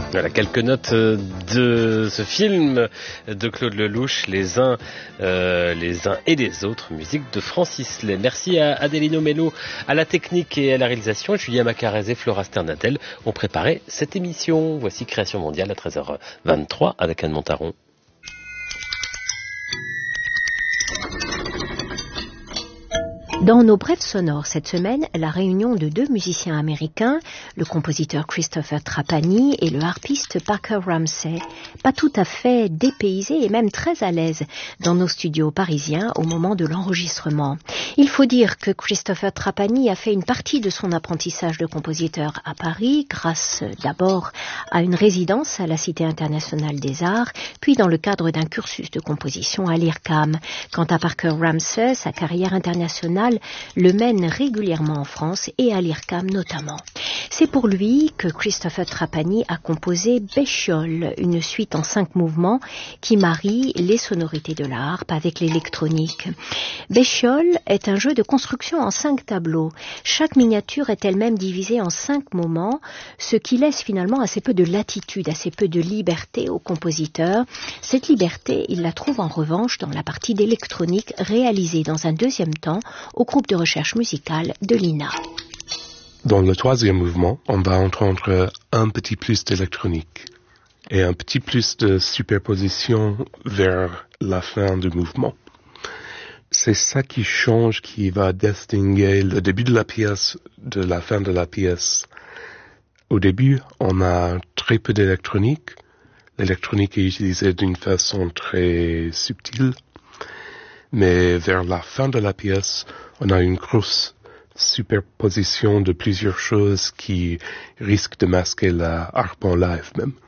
Voilà quelques notes de ce film de Claude Lelouch, les uns et les autres, musique de Francis Lay. Merci à Adelino Mello à la technique et à la réalisation. Julien Macarez et Flora Sternadel ont préparé cette émission. Voici Création mondiale à 13h23 avec Anne Montaron. Dans nos brèves sonores cette semaine, la réunion de deux musiciens américains, le compositeur Christopher Trapani et le harpiste Parker Ramsey, pas tout à fait dépaysés et même très à l'aise dans nos studios parisiens au moment de l'enregistrement. Il faut dire que Christopher Trapani a fait une partie de son apprentissage de compositeur à Paris, grâce d'abord à une résidence à la Cité internationale des arts, puis dans le cadre d'un cursus de composition à l'IRCAM. Quant à Parker Ramsey, sa carrière internationale le mène régulièrement en France et à l'IRCAM notamment. C'est pour lui que Christopher Trapani a composé Béchiol, une suite en 5 mouvements qui marie les sonorités de la harpe avec l'électronique. Béchiol est un jeu de construction en 5 tableaux. Chaque miniature est elle-même divisée en 5 moments, ce qui laisse finalement assez peu de latitude, assez peu de liberté au compositeur. Cette liberté, il la trouve en revanche dans la partie d'électronique réalisée dans un deuxième temps au groupe de recherche musicale de l'INA. Dans le 3e mouvement, on va entendre un petit plus d'électronique et un petit plus de superposition vers la fin du mouvement. C'est ça qui change, qui va distinguer le début de la pièce de la fin de la pièce. Au début, on a très peu d'électronique. L'électronique est utilisée d'une façon très subtile. Mais vers la fin de la pièce, on a une grosse superposition de plusieurs choses qui risquent de masquer la harpe en live même.